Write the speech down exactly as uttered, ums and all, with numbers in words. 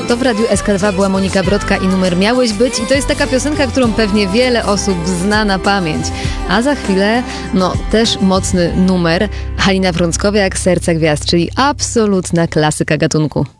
To w Radiu S K dwa była Monika Brodka i numer Miałeś być. I to jest taka piosenka, którą pewnie wiele osób zna na pamięć. A za chwilę, no też mocny numer. Halina Frąckowiak, Serce Gwiazd, czyli absolutna klasyka gatunku.